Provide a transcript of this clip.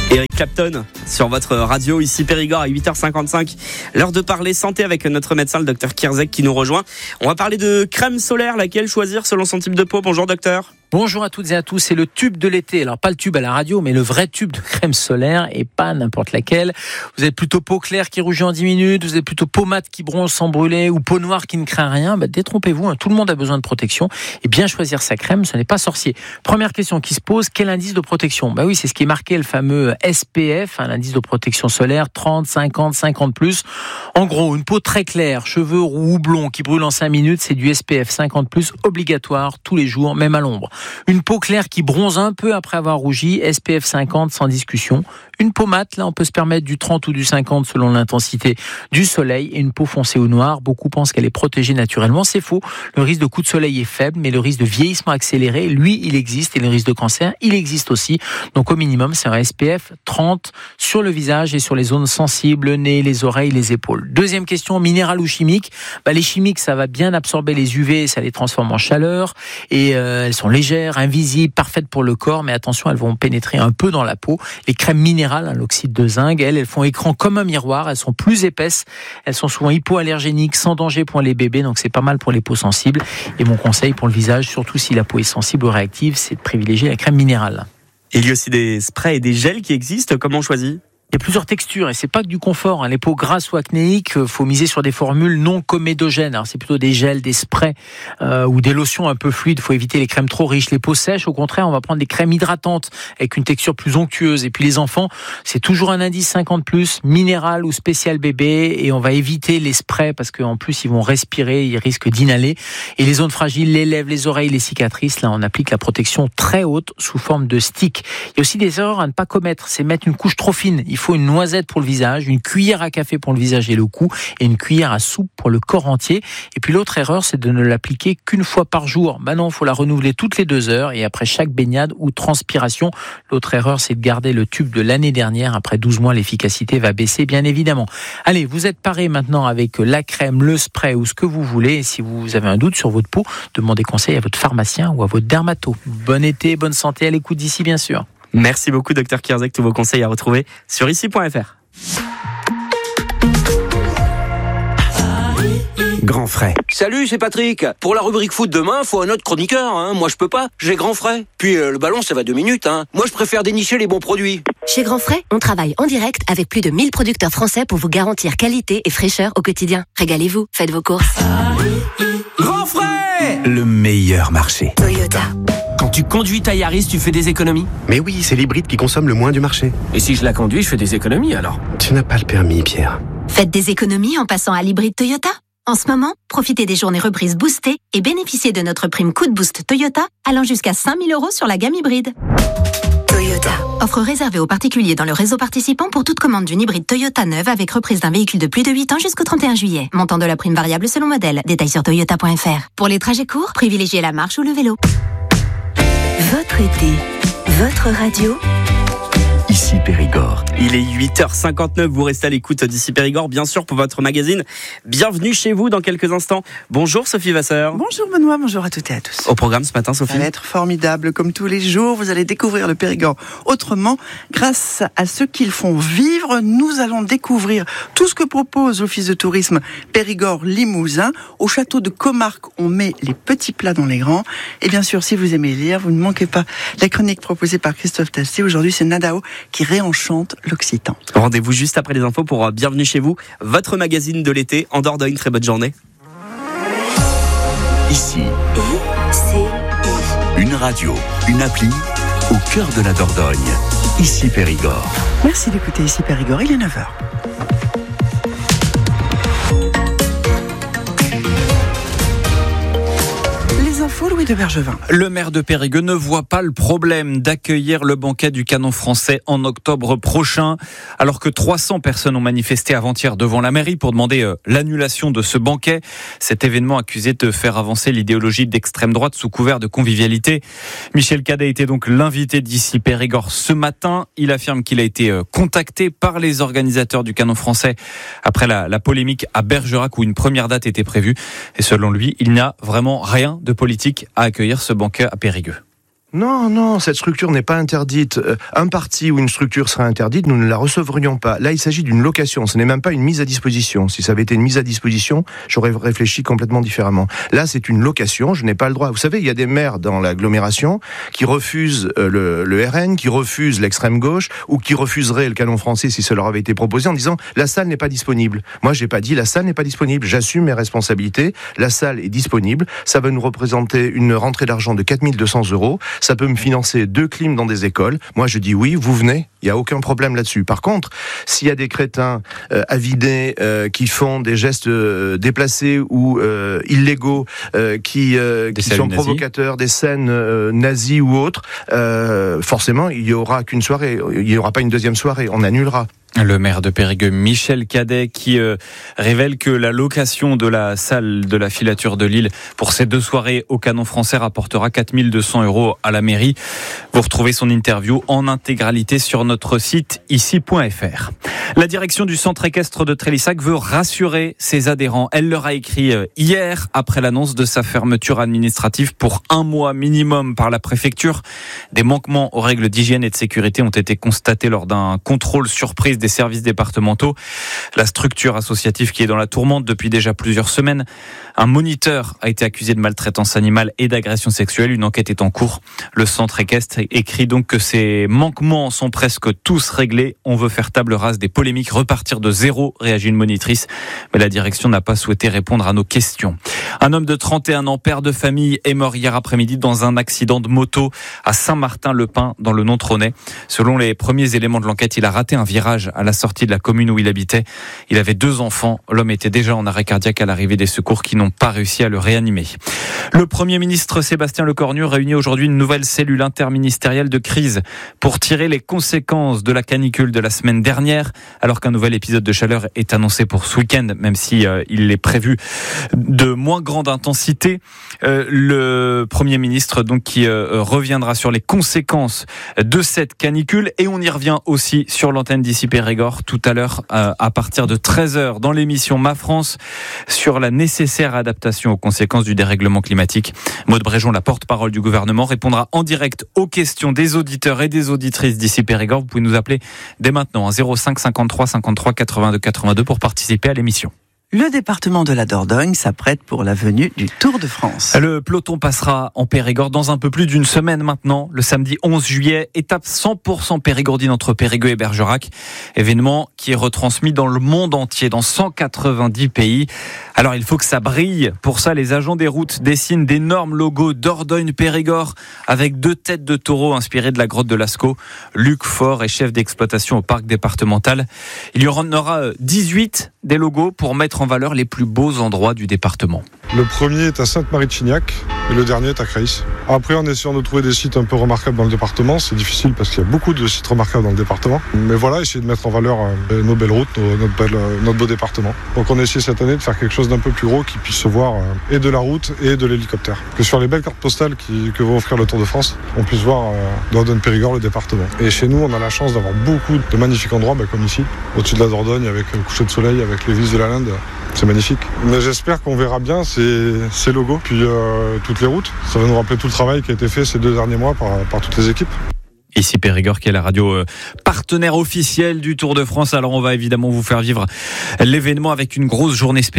Eric Clapton sur votre radio, ici Périgord à 8h55. L'heure de parler santé avec notre médecin, le docteur Kierzek, qui nous rejoint. On va parler de crème solaire, laquelle choisir selon son type de peau. Bonjour docteur. Bonjour à toutes et à tous, c'est le tube de l'été. Alors pas le tube à la radio, mais le vrai tube de crème solaire et pas n'importe laquelle. Vous êtes plutôt peau claire qui rougit en 10 minutes, vous êtes plutôt peau mate qui bronze sans brûler ou peau noire qui ne craint rien. Détrompez-vous, tout le monde a besoin de protection et bien choisir sa crème, ce n'est pas sorcier. Première question qui se pose, quel indice de protection ? Oui, c'est ce qui est marqué, le fameux SPF, l'indice de protection solaire, 30, 50, 50+. En gros, une peau très claire, cheveux roux ou blonds qui brûlent en 5 minutes, c'est du SPF 50+, obligatoire tous les jours, même à l'ombre. Une peau claire qui bronze un peu après avoir rougi, SPF 50 sans discussion. Une peau mate, là on peut se permettre du 30 ou du 50 selon l'intensité du soleil. Et une peau foncée ou noire, beaucoup pensent qu'elle est protégée naturellement. C'est faux, le risque de coup de soleil est faible, mais le risque de vieillissement accéléré, lui, il existe. Et le risque de cancer, il existe aussi. Donc au minimum, c'est un SPF 30 sur le visage et sur les zones sensibles, le nez, les oreilles, les épaules. Deuxième question, minéral ou chimique ? Les chimiques, ça va bien absorber les UV, ça les transforme en chaleur. Et elles sont légères, invisibles, parfaites pour le corps, mais attention, elles vont pénétrer un peu dans la peau. Les crèmes minérales, l'oxyde de zinc, elles font écran comme un miroir, elles sont plus épaisses, elles sont souvent hypoallergéniques, sans danger pour les bébés, donc c'est pas mal pour les peaux sensibles. Et mon conseil pour le visage, surtout si la peau est sensible ou réactive, c'est de privilégier la crème minérale. Il y a aussi des sprays et des gels qui existent, comment on choisit ? Il y a plusieurs textures et c'est pas que du confort. Les peaux grasses ou acnéiques, faut miser sur des formules non comédogènes. Alors c'est plutôt des gels, des sprays ou des lotions un peu fluides. Faut éviter les crèmes trop riches. Les peaux sèches, au contraire, on va prendre des crèmes hydratantes avec une texture plus onctueuse. Et puis les enfants, c'est toujours un indice 50+, minéral ou spécial bébé. Et on va éviter les sprays parce qu'en plus ils vont respirer, ils risquent d'inhaler. Et les zones fragiles, les lèvres, les oreilles, les cicatrices, là on applique la protection très haute sous forme de stick. Il y a aussi des erreurs à ne pas commettre. C'est mettre une couche trop fine. Il faut une noisette pour le visage, une cuillère à café pour le visage et le cou, et une cuillère à soupe pour le corps entier. Et puis l'autre erreur, c'est de ne l'appliquer qu'une fois par jour. Non, il faut la renouveler toutes les 2 heures et après chaque baignade ou transpiration. L'autre erreur, c'est de garder le tube de l'année dernière. Après 12 mois, l'efficacité va baisser, bien évidemment. Allez, vous êtes parés maintenant avec la crème, le spray ou ce que vous voulez. Et si vous avez un doute sur votre peau, demandez conseil à votre pharmacien ou à votre dermato. Bon été, bonne santé à l'écoute d'ici, bien sûr. Merci beaucoup, docteur Kierzek. Tous vos conseils à retrouver sur ici.fr. Grand frais. Salut, c'est Patrick. Pour la rubrique foot demain, faut un autre chroniqueur. Moi, je peux pas. J'ai Grand frais. Puis le ballon, ça va 2 minutes. Moi, je préfère dénicher les bons produits. Chez Grand frais, on travaille en direct avec plus de 1000 producteurs français pour vous garantir qualité et fraîcheur au quotidien. Régalez-vous, faites vos courses. Grand frais, le meilleur marché. Toyota. Quand tu conduis ta Yaris, tu fais des économies ? Mais oui, c'est l'hybride qui consomme le moins du marché. Et si je la conduis, je fais des économies alors ? Tu n'as pas le permis, Pierre. Faites des économies en passant à l'hybride Toyota. En ce moment, profitez des journées reprises boostées et bénéficiez de notre prime Coup de Boost Toyota allant jusqu'à 5 000 € sur la gamme hybride. Toyota. Offre réservée aux particuliers dans le réseau participant pour toute commande d'une hybride Toyota neuve avec reprise d'un véhicule de plus de 8 ans jusqu'au 31 juillet. Montant de la prime variable selon modèle. Détails sur toyota.fr. Pour les trajets courts, privilégiez la marche ou le vélo. Votre été, votre radio. Ici Périgord. Il est 8h59, vous restez à l'écoute d'ici Périgord, bien sûr, pour votre magazine. Bienvenue chez vous dans quelques instants. Bonjour Sophie Vasseur. Bonjour Benoît, bonjour à toutes et à tous. Au programme ce matin, Sophie. Ça va être formidable, comme tous les jours, vous allez découvrir le Périgord autrement. Grâce à ceux qui le font vivre, nous allons découvrir tout ce que propose l'Office de tourisme Périgord-Limousin. Au château de Comarque, on met les petits plats dans les grands. Et bien sûr, si vous aimez lire, vous ne manquez pas la chronique proposée par Christophe Tassé. Aujourd'hui, c'est Nadao qui réenchante l'occitan. Rendez-vous juste après les infos pour Bienvenue chez vous, votre magazine de l'été en Dordogne. Très bonne journée. Ici, une radio, une appli au cœur de la Dordogne. Ici Périgord. Merci d'écouter Ici Périgord, il est 9h. Louis de Bergevin. Le maire de Périgueux ne voit pas le problème d'accueillir le banquet du canon français en octobre prochain. Alors que 300 personnes ont manifesté avant-hier devant la mairie pour demander l'annulation de ce banquet. Cet événement accusé de faire avancer l'idéologie d'extrême droite sous couvert de convivialité. Michel Cadet était donc l'invité d'Ici Périgord ce matin. Il affirme qu'il a été contacté par les organisateurs du canon français après la polémique à Bergerac où une première date était prévue. Et selon lui, il n'y a vraiment rien de politique à accueillir ce banquet à Périgueux. Non, cette structure n'est pas interdite. Un parti ou une structure serait interdite, nous ne la recevrions pas. Là, il s'agit d'une location, ce n'est même pas une mise à disposition. Si ça avait été une mise à disposition, j'aurais réfléchi complètement différemment. Là, c'est une location, je n'ai pas le droit. Vous savez, il y a des maires dans l'agglomération qui refusent le RN, qui refusent l'extrême gauche, ou qui refuseraient le canon français si ça leur avait été proposé en disant « la salle n'est pas disponible ». Moi, j'ai pas dit « la salle n'est pas disponible ». J'assume mes responsabilités, la salle est disponible, ça va nous représenter une rentrée d'argent de 4 200 €. Ça peut me financer 2 clims dans des écoles. Moi, je dis oui, vous venez. Il n'y a aucun problème là-dessus. Par contre, s'il y a des crétins avidés qui font des gestes déplacés ou illégaux, qui sont provocateurs, des scènes nazies ou autres, forcément, il n'y aura qu'une soirée. Il n'y aura pas une deuxième soirée. On annulera. Le maire de Périgueux, Michel Cadet, qui révèle que la location de la salle de la filature de Lille pour ces 2 soirées au canon français rapportera 4 200 € à la mairie. Vous retrouvez son interview en intégralité sur notre site ici.fr. La direction du centre équestre de Trélissac veut rassurer ses adhérents. Elle leur a écrit hier, après l'annonce de sa fermeture administrative pour 1 mois minimum par la préfecture. Des manquements aux règles d'hygiène et de sécurité ont été constatés lors d'un contrôle surprise des services départementaux. La structure associative qui est dans la tourmente depuis déjà plusieurs semaines. Un moniteur a été accusé de maltraitance animale et d'agression sexuelle. Une enquête est en cours. Le centre équestre écrit donc que ces manquements sont presque tous réglés. On veut faire table rase des polémiques, repartir de zéro, réagit une monitrice. Mais la direction n'a pas souhaité répondre à nos questions. Un homme de 31 ans, père de famille, est mort hier après-midi dans un accident de moto à Saint-Martin-le-Pin, dans le Nontronais. Selon les premiers éléments de l'enquête, il a raté un virage à la sortie de la commune où il habitait. Il avait 2 enfants. L'homme était déjà en arrêt cardiaque à l'arrivée des secours qui n'ont pas réussi à le réanimer. Le Premier ministre Sébastien Lecornu réunit aujourd'hui une nouvelle cellule interministérielle de crise pour tirer les conséquences de la canicule de la semaine dernière, alors qu'un nouvel épisode de chaleur est annoncé pour ce week-end, même si il est prévu de moins grande intensité. Le Premier ministre donc qui reviendra sur les conséquences de cette canicule, et on y revient aussi sur l'antenne d'ici Périgord tout à l'heure à partir de 13h dans l'émission Ma France sur la nécessaire adaptation aux conséquences du dérèglement climatique. Maude Bréjon, la porte-parole du gouvernement, répondra en direct aux questions des auditeurs et des auditrices d'ici Périgord. Vous pouvez nous appeler dès maintenant à 05 53 53 82 82 pour participer à l'émission. Le département de la Dordogne s'apprête pour la venue du Tour de France. Le peloton passera en Périgord dans un peu plus d'une semaine maintenant, le samedi 11 juillet, étape 100% périgourdine entre Périgueux et Bergerac, événement qui est retransmis dans le monde entier, dans 190 pays. Alors il faut que ça brille. Pour ça, les agents des routes dessinent d'énormes logos Dordogne-Périgord avec 2 têtes de taureau inspirées de la grotte de Lascaux. Luc Faure est chef d'exploitation au parc départemental. Il y en aura 18 des logos pour mettre en valeur les plus beaux endroits du département. Le premier est à Sainte-Marie-de-Chignac et le dernier est à Creys. Après, en essayant de trouver des sites un peu remarquables dans le département, c'est difficile parce qu'il y a beaucoup de sites remarquables dans le département. Mais voilà, essayer de mettre en valeur nos belles routes, notre beau département. Donc on essaie cette année de faire quelque chose d'un peu plus gros qui puisse se voir et de la route et de l'hélicoptère. Que sur les belles cartes postales que va offrir le Tour de France, on puisse voir Dordogne-Périgord, le département. Et chez nous, on a la chance d'avoir beaucoup de magnifiques endroits, comme ici, au-dessus de la Dordogne, avec le coucher de soleil, avec les vis de la Linde. C'est magnifique. Mais j'espère qu'on verra bien ces logos, puis toutes les routes. Ça va nous rappeler tout le travail qui a été fait ces 2 derniers mois par toutes les équipes. Ici Périgord qui est la radio partenaire officielle du Tour de France. Alors on va évidemment vous faire vivre l'événement avec une grosse journée spéciale.